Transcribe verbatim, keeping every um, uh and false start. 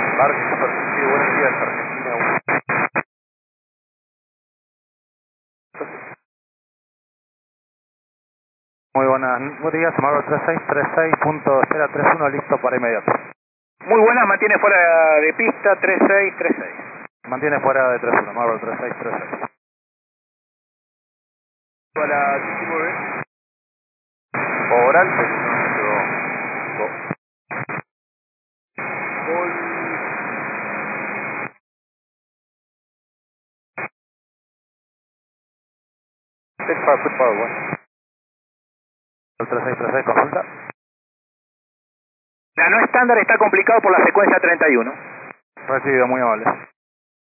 Parque Superficie, buenos días, Argentina uno. Muy buenas, buenos días, Marvel tres seis tres seis punto cero tres uno, listo para inmediato. Muy buenas, mantiene fuera de pista tres seis tres seis. Mantiene fuera de tres uno, Marvel tres seis tres seis. Para diecinueve. Oral, pero no quedó. Go. Gol. Set para foot power one. tres seis tres seis, consulta. La no estándar está complicado por la secuencia treinta y uno. Recibido, muy amable.